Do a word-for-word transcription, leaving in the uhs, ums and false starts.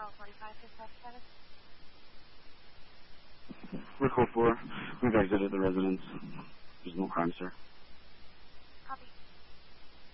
We're code four. We've exited the residence. There's no crime, sir.